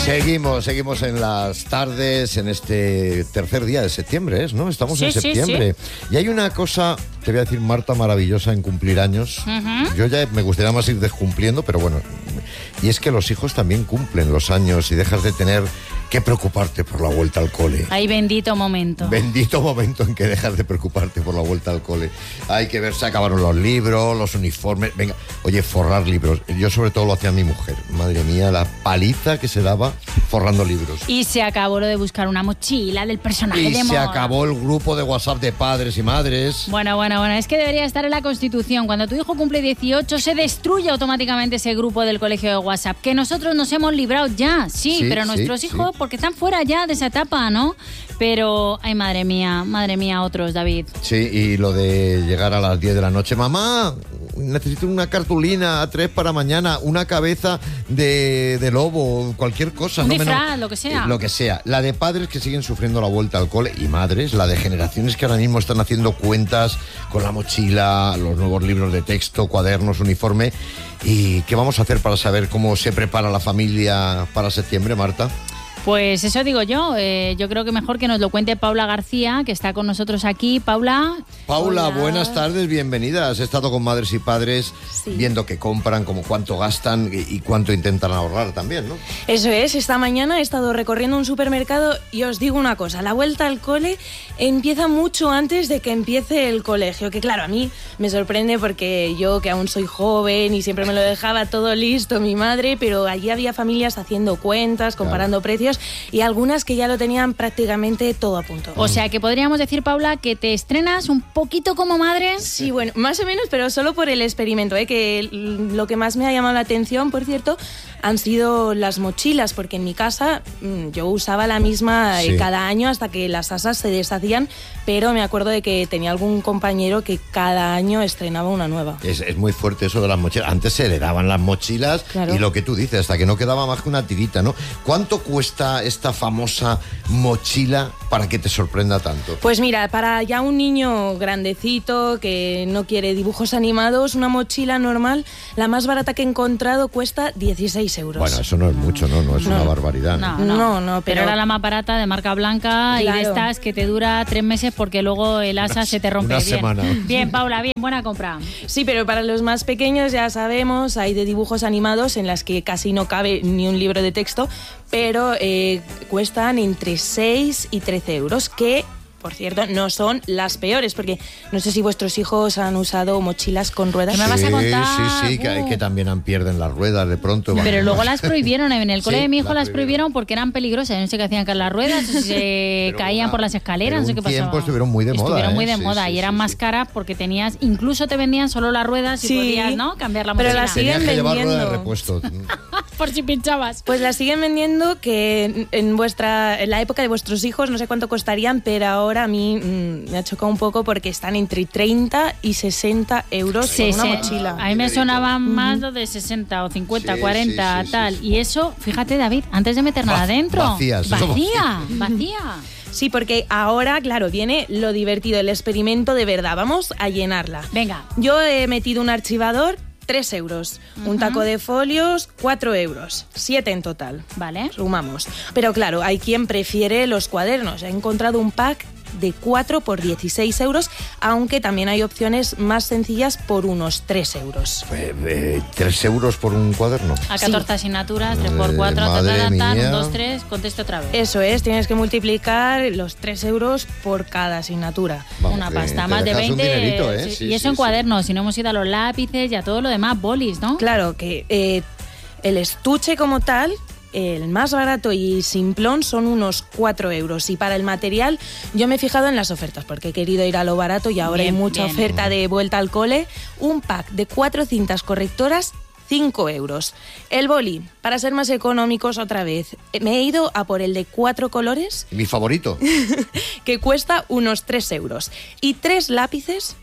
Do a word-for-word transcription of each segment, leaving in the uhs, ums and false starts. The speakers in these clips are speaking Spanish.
Seguimos, seguimos en las tardes, en este tercer día de septiembre, ¿es? ¿No? Estamos sí, en septiembre. Sí, sí. Y hay una cosa, te voy a decir, Marta, maravillosa en cumplir años. Uh-huh. Yo ya me gustaría más ir descumpliendo, pero bueno. Y es que los hijos también cumplen los años y dejas de tener que preocuparte por la vuelta al cole. Ay, bendito momento. Bendito momento en que dejas de preocuparte por la vuelta al cole. Hay que ver, se acabaron los libros, los uniformes. Venga, oye, forrar libros. Yo sobre todo lo hacía mi mujer. Madre mía, la paliza que se daba forrando libros. Y se acabó lo de buscar una mochila del personaje y de moda. Y se acabó el grupo de WhatsApp de padres y madres. Bueno, bueno, bueno. Es que debería estar en la Constitución. Cuando tu hijo cumple dieciocho, se destruye automáticamente ese grupo del colegio de WhatsApp. Que nosotros nos hemos librado ya, sí, sí pero nuestros sí, hijos, sí. porque están fuera ya de esa etapa, ¿no? Pero, ay, madre mía, madre mía, otros, David. Sí, y lo de llegar a las diez de la noche. Mamá, necesito una cartulina A tres para mañana, una cabeza de, de lobo, cualquier cosa. Un no disfraz, menos, lo que sea. Eh, lo que sea. La de padres que siguen sufriendo la vuelta al cole y madres, la de generaciones que ahora mismo están haciendo cuentas con la mochila, los nuevos libros de texto, cuadernos, uniforme. ¿Y qué vamos a hacer para saber cómo se prepara la familia para septiembre, Marta? Pues eso digo yo, eh, yo creo que mejor que nos lo cuente Paula García, que está con nosotros aquí. Paula. Paula, hola. Buenas tardes, bienvenida. Has estado con madres y padres sí. viendo qué compran, como cuánto gastan y, y cuánto intentan ahorrar también, ¿no? Eso es, esta mañana he estado recorriendo un supermercado y os digo una cosa, la vuelta al cole empieza mucho antes de que empiece el colegio, que claro, a mí me sorprende porque yo que aún soy joven y siempre me lo dejaba todo listo mi madre, pero allí había familias haciendo cuentas, comparando claro. precios y algunas que ya lo tenían prácticamente todo a punto. O sea, que podríamos decir, Paula, que te estrenas un poquito como madre. Sí, bueno, más o menos, pero solo por el experimento, ¿eh? Que lo que más me ha llamado la atención, por cierto, han sido las mochilas, porque en mi casa yo usaba la misma sí. cada año hasta que las asas se deshacían, pero me acuerdo de que tenía algún compañero que cada año estrenaba una nueva. Es, es muy fuerte eso de las mochilas. Antes se heredaban las mochilas claro. y lo que tú dices, hasta que no quedaba más que una tirita, ¿no? ¿Cuánto cuesta esta famosa mochila para que te sorprenda tanto? Pues mira, para ya un niño grandecito que no quiere dibujos animados, una mochila normal, la más barata que he encontrado cuesta dieciséis euros. Bueno, eso no es mucho, ¿no? No es no. una barbaridad. No, no, no, no pero... pero era la más barata de marca blanca claro. y de estas que te dura tres meses porque luego el asa una, se te rompe. Una bien. semana. Bien, Paula, bien, buena compra. Sí, pero para los más pequeños ya sabemos, hay de dibujos animados en las que casi no cabe ni un libro de texto, pero eh, cuestan entre seis y trece euros, que por cierto, no son las peores, porque no sé si vuestros hijos han usado mochilas con ruedas. ¿Qué me vas a contar? Sí, sí, sí, uh. que, que también pierden las ruedas de pronto. Pero van, luego van. las prohibieron, en el cole sí, de mi hijo las prohibieron. prohibieron porque eran peligrosas, no sé qué hacían con las ruedas, si se caían una, por las escaleras, no sé qué pasó. tiempo estuvieron muy de moda. Estuvieron ¿eh? muy de sí, moda sí, y eran sí, más sí. caras porque tenías, incluso te vendían solo las ruedas y sí, podías, ¿no? Cambiar la mochila. Pero las siguen Tenías que vendiendo. llevar rueda de repuesto. Por si pinchabas. Pues las siguen vendiendo, que en vuestra en la época de vuestros hijos no sé cuánto costarían, pero ahora a mí mmm, me ha chocado un poco porque están entre treinta y sesenta euros sí, por una sí. mochila. A mí me sonaban más los de sesenta o cincuenta, sí, cuarenta, sí, sí, tal. Sí, sí. Y eso, fíjate, David, antes de meter nada adentro. Vacías. Vacía, vacía. Sí, porque ahora, claro, viene lo divertido, el experimento de verdad. Vamos a llenarla. Venga. Yo he metido un archivador, tres euros. Uh-huh. Un taco de folios, cuatro euros. siete en total. Vale. Sumamos. Pero claro, hay quien prefiere los cuadernos. He encontrado un pack de cuatro por dieciséis euros, aunque también hay opciones más sencillas por unos tres euros. Eh, eh, ¿tres euros por un cuaderno? A catorce sí. asignaturas, tres por cuatro, un, dos, tres, conteste otra vez. Eso es, tienes que multiplicar los tres euros por cada asignatura. Vamos, una pasta, más de veinte. Dinerito, ¿eh? sí, sí, y eso sí, en sí. cuadernos, si no hemos ido a los lápices y a todo lo demás, bolis, ¿no? Claro, que eh, el estuche como tal, el más barato y simplón son unos cuatro euros. Y para el material yo me he fijado en las ofertas porque he querido ir a lo barato y ahora bien, hay mucha bien. oferta de vuelta al cole. Un pack de cuatro cintas correctoras, cinco euros. El boli, para ser más económicos otra vez, me he ido a por el de cuatro colores. Mi favorito. Que cuesta unos tres euros. Y tres lápices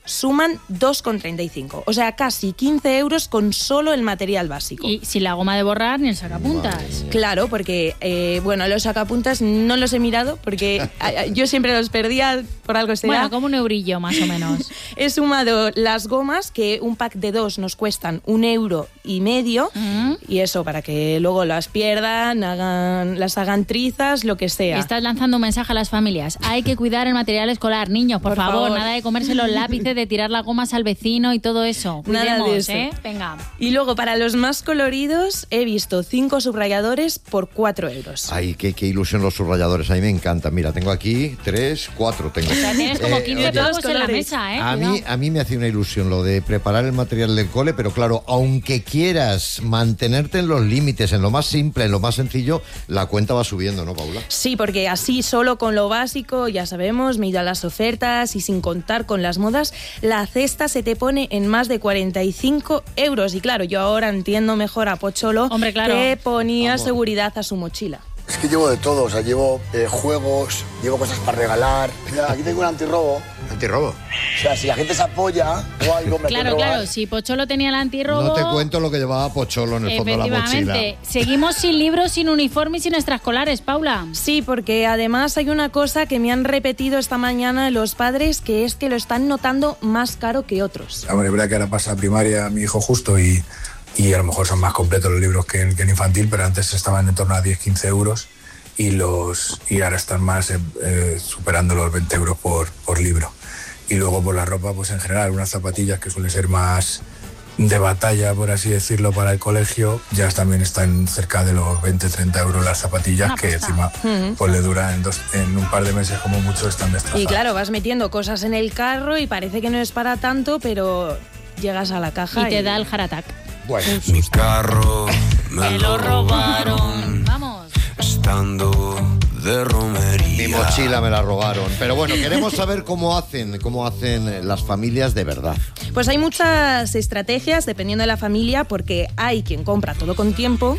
suman dos con treinta y cinco. O sea, casi quince euros con solo el material básico. Y sin la goma de borrar ni el sacapuntas. Claro, porque, eh, bueno, los sacapuntas no los he mirado porque yo siempre los perdía, por algo será. Bueno, como un eurillo más o menos. He sumado las gomas, que un pack de dos nos cuestan un euro y medio, uh-huh. y eso para que luego las pierdan, hagan, las hagan trizas, lo que sea. Estás lanzando un mensaje a las familias. Hay que cuidar el material escolar, niños, por, por favor, favor, nada de comerse los lápices, de tirar las gomas al vecino y todo eso. Cuidemos, nada de eso. ¿eh? Venga. Y luego, para los más coloridos, he visto cinco subrayadores por cuatro euros. Ay, qué, qué ilusión los subrayadores, a mí me encantan. Mira, tengo aquí tres, cuatro tengo. O sea, tienes como quince eh, pavos en la mesa, ¿eh? A mí, a mí me hace una ilusión lo de preparar el material del cole, pero claro, aunque quieras mantenerte en los límites, en lo más simple, en lo más sencillo, la cuenta va subiendo, ¿no, Paula? Sí, porque así solo con lo básico, ya sabemos, me he ido a las ofertas y sin contar con las modas, la cesta se te pone en más de cuarenta y cinco euros. Y claro, yo ahora entiendo mejor a Pocholo. Hombre, claro. Que ponía Vamos. seguridad a su mochila. Es que llevo de todo, o sea, llevo eh, juegos, llevo cosas para regalar. Mira, aquí tengo un antirrobo. ¿Antirrobo? O sea, si la gente se apoya o algo me Claro, claro, si Pocholo tenía el antirrobo... No te cuento lo que llevaba Pocholo en el fondo de la mochila. Efectivamente. Seguimos sin libros, sin uniforme y sin extraescolares, Paula. Sí, porque además hay una cosa que me han repetido esta mañana los padres, que es que lo están notando más caro que otros. Hombre, es verdad que ahora pasa a primaria mi hijo justo y... y a lo mejor son más completos los libros que en, que en infantil, pero antes estaban en torno a diez a quince euros y, los, y ahora están más eh, eh, superando los veinte euros por, por libro. Y luego por la ropa, pues en general, unas zapatillas que suelen ser más de batalla, por así decirlo, para el colegio, ya también están cerca de los veinte a treinta euros las zapatillas, ah, que pues encima uh-huh. pues le duran en, dos, en un par de meses como mucho, están destrozadas. Y claro, vas metiendo cosas en el carro y parece que no es para tanto, pero llegas a la caja y, y... te da el heart attack. Bueno. Mi carro me, me lo robaron. Vamos. Estando de romería. Mi mochila me la robaron. Pero bueno, queremos saber cómo hacen, cómo hacen las familias de verdad. Pues hay muchas estrategias dependiendo de la familia, porque hay quien compra todo con tiempo.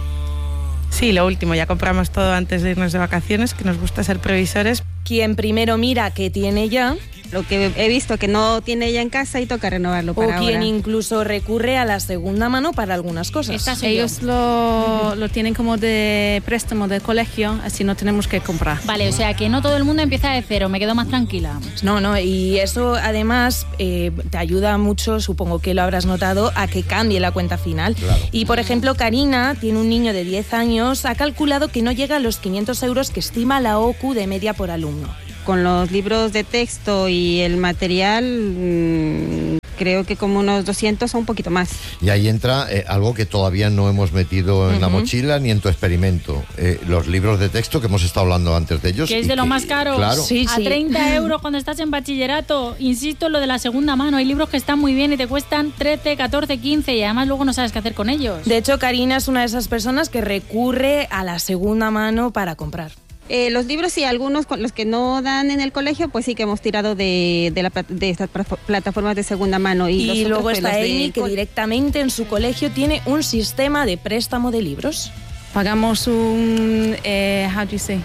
Sí, lo último, ya compramos todo antes de irnos de vacaciones, que nos gusta ser previsores. Quien primero mira qué tiene ya. Lo que he visto que no tiene ya en casa y toca renovarlo para ahora. O quien incluso recurre a la segunda mano para algunas cosas. Ellos lo, lo tienen como de préstamo de colegio, así no tenemos que comprar. Vale, o sea que no todo el mundo empieza de cero, me quedo más tranquila. No, no, y eso además eh, te ayuda mucho, supongo que lo habrás notado, a que cambie la cuenta final. Claro. Y por ejemplo, Karina tiene un niño de diez años, ha calculado que no llega a los quinientos euros que estima la O C U de media por alumno. Con los libros de texto y el material, mmm, creo que como unos doscientos o un poquito más. Y ahí entra eh, algo que todavía no hemos metido en uh-huh. la mochila ni en tu experimento. Eh, los libros de texto que hemos estado hablando antes de ellos. Que es de que, lo más caro. Claro. Sí, a sí. treinta euros cuando estás en bachillerato. Insisto en lo de la segunda mano. Hay libros que están muy bien y te cuestan trece, catorce, quince y además luego no sabes qué hacer con ellos. De hecho, Karina es una de esas personas que recurre a la segunda mano para comprar. Eh, los libros sí, algunos los que no dan en el colegio, pues sí que hemos tirado de, de, la, de estas plataformas de segunda mano. Y, y los luego otros, está pues, Amy, que directamente en su colegio tiene un sistema de préstamo de libros. Pagamos un, eh, how do you say,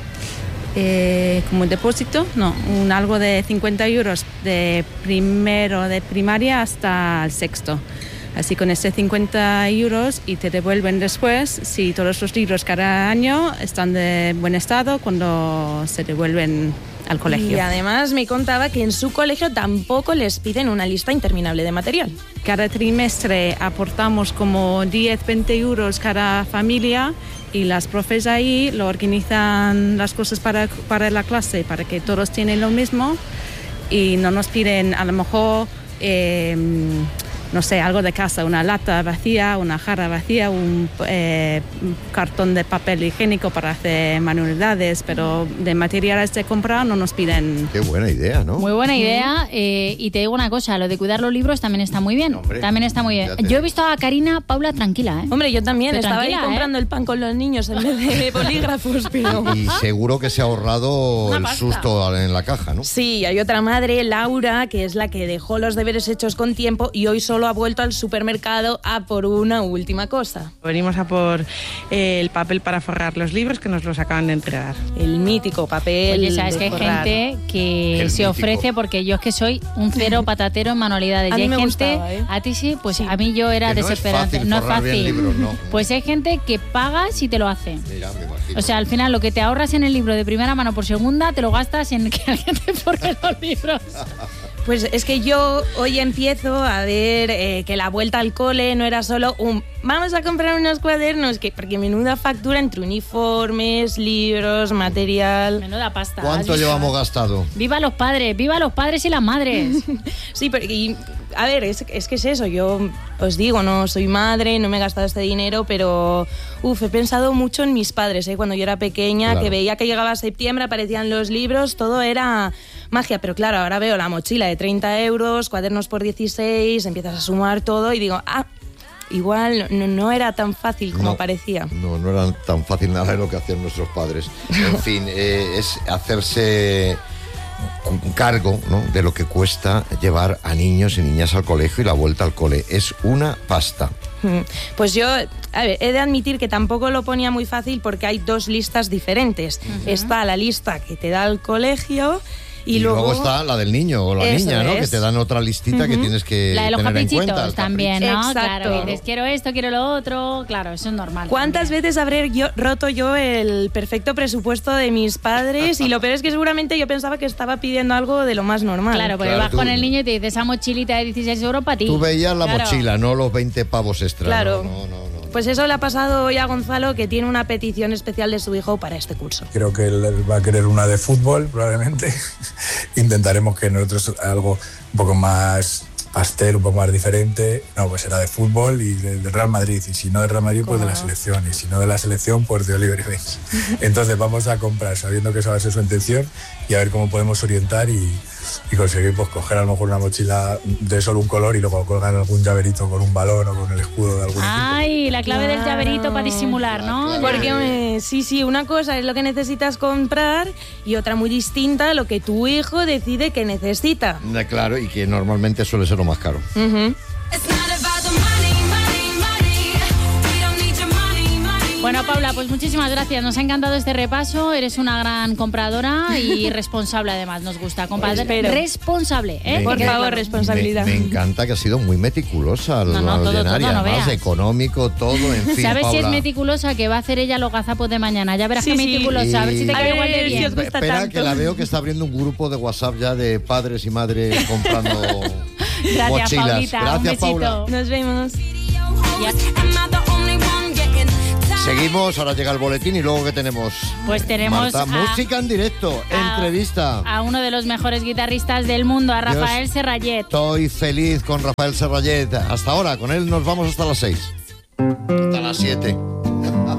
eh, como un depósito, no, un algo de cincuenta euros de primero de primaria hasta el sexto. Así con ese cincuenta euros y te devuelven después, si todos los libros cada año están de buen estado, cuando se devuelven al colegio. Y además me contaba que en su colegio tampoco les piden una lista interminable de material. Cada trimestre aportamos como diez, veinte euros cada familia y las profes ahí lo organizan las cosas para, para la clase, para que todos tienen lo mismo y no nos piden a lo mejor... Eh, no sé, algo de casa, una lata vacía, una jarra vacía, un eh, cartón de papel higiénico para hacer manualidades, pero de materiales de compra no nos piden. Qué buena idea, ¿no? Muy buena idea, eh, y te digo una cosa, lo de cuidar los libros también está muy bien. Hombre, también está muy bien. Yo he visto a Karina, Paula, tranquila, ¿eh? Hombre, yo también, pero estaba ahí comprando ¿eh? el pan con los niños en vez de bolígrafos, pero... Y seguro que se ha ahorrado Una el pasta. susto en la caja, ¿no? Sí, hay otra madre, Laura, que es la que dejó los deberes hechos con tiempo y hoy solo solo ha vuelto al supermercado a por una última cosa. Venimos a por eh, el papel para forrar los libros que nos los acaban de entregar. El mítico papel. Oye, sabes que hay forrar. gente que El se mítico. ofrece, porque yo es que soy un cero patatero en manualidades. A y mí hay me gente, gustaba, ¿eh? a ti sí, pues Sí. a mí yo era Que no es desesperante. fácil no es forrar bien fácil. libros, no. Pues hay gente que pagas y te lo hace. Mira, me imagino. O sea, al final lo que te ahorras en el libro de primera mano por segunda, te lo gastas en que alguien te forre los libros. Pues es que yo hoy empiezo a ver eh, que la vuelta al cole no era solo un vamos a comprar unos cuadernos, que porque menuda factura entre uniformes, libros, material. Menuda pasta. ¿Cuánto ¿has visto? llevamos gastado? ¡Viva los padres! ¡Viva los padres y las madres! Sí, pero y, a ver, es, es que es eso, yo os digo, no soy madre, no me he gastado este dinero, pero uf, he pensado mucho en mis padres, ¿eh? Cuando yo era pequeña, Claro. que veía que llegaba septiembre, aparecían los libros, todo era magia, pero claro, ahora veo la mochila de treinta euros, cuadernos por dieciséis, empiezas a sumar todo y digo, ah, igual no, no era tan fácil como No, parecía. No, no era tan fácil nada de lo que hacían nuestros padres. En fin, eh, es hacerse un cargo, ¿no?, de lo que cuesta llevar a niños y niñas al colegio y la vuelta al cole. Es una pasta. Pues yo, a ver, he de admitir que tampoco lo ponía muy fácil porque hay dos listas diferentes. Uh-huh. Está la lista que te da el colegio y, Y luego... luego está la del niño o la Eso niña, ¿no? es. Que te dan otra listita uh-huh. que tienes que La de los tener en cuenta. caprichitos también, ¿no? Exacto. Claro, dices, quiero esto, quiero lo otro. Claro, eso es normal. ¿Cuántas también. veces habré yo, roto yo el perfecto presupuesto de mis padres? Y lo peor es que seguramente yo pensaba que estaba pidiendo algo de lo más normal. Claro, porque Claro, vas tú- con el niño y te dices, esa mochilita de dieciséis euros para ti. Tú veías la Claro. mochila, no los veinte pavos extra. Claro. No, no, no, no. Pues eso le ha pasado hoy a Gonzalo, que tiene una petición especial de su hijo para este curso. Creo que él va a querer una de fútbol, probablemente. Intentaremos que nosotros algo un poco más pastel, un poco más diferente. No, pues será de fútbol y del de Real Madrid. Y si no de Real Madrid, pues de la selección. Y si no de la selección, pues de Oliver y Benz. Entonces vamos a comprar sabiendo que esa va a ser su intención y a ver cómo podemos orientar y, y conseguir pues coger a lo mejor una mochila de solo un color y luego colgar algún llaverito con un balón o con el escudo de algún equipo. Ay, la clave del Claro. llaverito para disimular, ¿no? Claro. Porque, hombre, sí, sí, una cosa es lo que necesitas comprar y otra muy distinta lo que tu hijo decide que necesita. Eh, Claro, y que normalmente suele ser lo más caro. Uh-huh. Bueno, Paula, pues muchísimas gracias. Nos ha encantado este repaso. Eres una gran compradora y responsable, además. Nos gusta. Compadre, Espero. responsable, ¿eh? Me Por encanta- favor, responsabilidad. Me, me encanta que ha sido muy meticulosa al, No, no, al todo, llenar y todo, no además veas. económico, todo, en fin, ¿Sabes si es Paula. meticulosa? Que va a hacer ella los gazapos de mañana. Ya verás Sí, que sí. meticulosa. A ver si te Y- queda A igual de ver si bien. os gusta Espera, tanto. que la veo que está abriendo un grupo de WhatsApp ya de padres y madres comprando Gracias, mochilas. Paulita. Un Gracias, besito. Paula. Nos vemos. Seguimos, ahora llega el boletín y luego ¿qué tenemos? Pues tenemos Marta, a- música en directo, a- entrevista. A uno de los mejores guitarristas del mundo, a Rafael Dios. Serrallet. Estoy feliz con Rafael Serrallet. Hasta ahora, con él nos vamos hasta las seis. Hasta las siete.